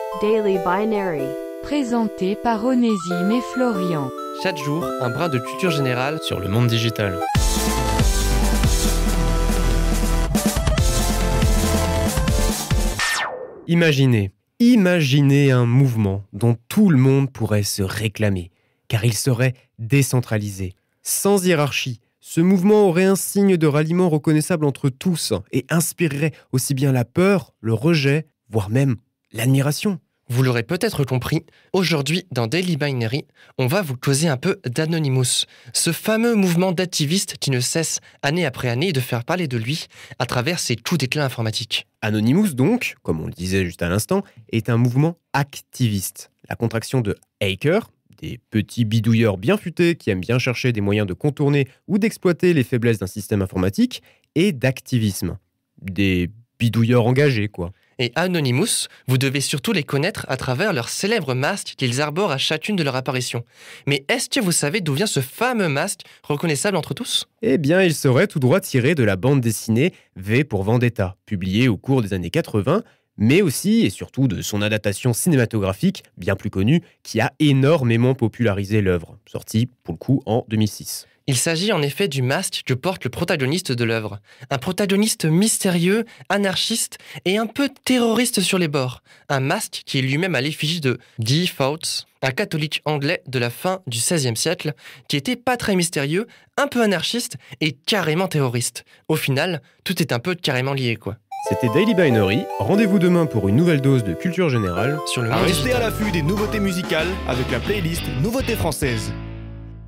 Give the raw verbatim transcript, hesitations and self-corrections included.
Daily Binary. Présenté par Onésime et Florian. Chaque jour, un brin de culture générale sur le monde digital. Imaginez, imaginez un mouvement dont tout le monde pourrait se réclamer, car il serait décentralisé, sans hiérarchie. Ce mouvement aurait un signe de ralliement reconnaissable entre tous et inspirerait aussi bien la peur, le rejet, voire même l'admiration. Vous l'aurez peut-être compris, aujourd'hui dans Daily Binary, on va vous causer un peu d'Anonymous, ce fameux mouvement d'activistes qui ne cesse année après année de faire parler de lui à travers ses coups d'éclat informatiques. Anonymous donc, comme on le disait juste à l'instant, est un mouvement activiste. La contraction de hacker, des petits bidouilleurs bien futés qui aiment bien chercher des moyens de contourner ou d'exploiter les faiblesses d'un système informatique, et d'activisme, des bidouilleurs engagés quoi. Et Anonymous, vous devez surtout les connaître à travers leur célèbre masque qu'ils arborent à chacune de leurs apparitions. Mais est-ce que vous savez d'où vient ce fameux masque reconnaissable entre tous ? Eh bien, il serait tout droit tiré de la bande dessinée V pour Vendetta, publiée au cours des années quatre-vingts, mais aussi et surtout de son adaptation cinématographique, bien plus connue, qui a énormément popularisé l'œuvre, sortie pour le coup en deux mille six. Il s'agit en effet du masque que porte le protagoniste de l'œuvre. Un protagoniste mystérieux, anarchiste et un peu terroriste sur les bords. Un masque qui est lui-même à l'effigie de Guy Fawkes, un catholique anglais de la fin du seizième siècle, qui était pas très mystérieux, un peu anarchiste et carrément terroriste. Au final, tout est un peu carrément lié quoi. C'était Daily Binary. Rendez-vous demain pour une nouvelle dose de culture générale sur le monde Restez digital. à l'affût des nouveautés musicales avec la playlist Nouveautés françaises.